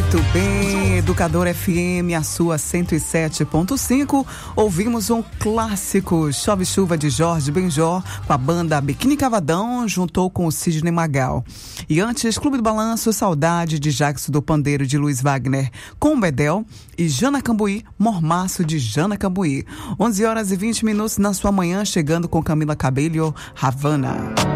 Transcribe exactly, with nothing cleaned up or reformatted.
Muito bem, Educador F M, a sua cento e sete ponto cinco. Ouvimos um clássico, Chove Chuva, de Jorge Benjor, com a banda Biquíni Cavadão, juntou com o Sidney Magal. E antes, Clube do Balanço, Saudade, de Jackson do Pandeiro, de Luiz Wagner, com Bedel. E Jana Cambuí, Mormaço, de Jana Cambuí. onze horas e vinte minutos na sua manhã, chegando com Camila Cabello, Havana.